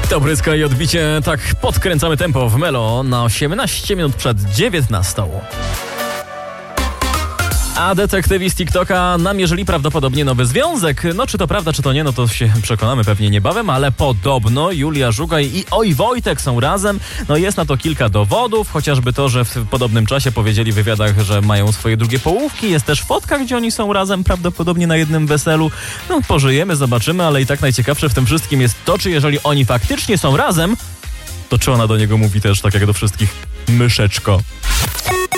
To bryska i odbicie, tak podkręcamy tempo w Melo na 18 minut przed 19. A detektywi z TikToka namierzyli prawdopodobnie nowy związek. No czy to prawda, czy to nie, no to się przekonamy pewnie niebawem, ale podobno Julia Żugaj i Oj Wojtek są razem. No jest na to kilka dowodów, chociażby to, że w podobnym czasie powiedzieli w wywiadach, że mają swoje drugie połówki. Jest też fotka, gdzie oni są razem, prawdopodobnie na jednym weselu. No pożyjemy, zobaczymy, ale i tak najciekawsze w tym wszystkim jest to, czy jeżeli oni faktycznie są razem, to czy ona do niego mówi też tak jak do wszystkich myszeczko.